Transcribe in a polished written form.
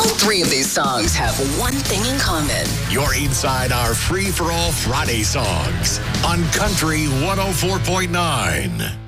All three of these songs have one thing in common. You're inside our free-for-all Friday songs on Country 104.9.